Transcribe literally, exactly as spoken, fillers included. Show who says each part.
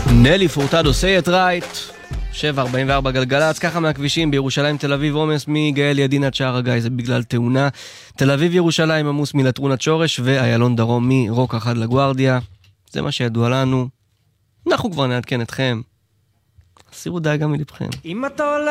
Speaker 1: נלי פורטדו, say it right. שבע ארבעים וארבע גלגלץ, ככה מהכבישים בירושלים תל אביב עומס מגאל ידין עד שער הגיא, זה בגלל תאונה. תל אביב ירושלים עמוס מלטרון עד שורש, ואיילון דרום מרוק אחד לגוארדיה. זה מה שידוע לנו. אנחנו כבר נעדכן אתכם. סירו די גם מלבכם.
Speaker 2: אם אתה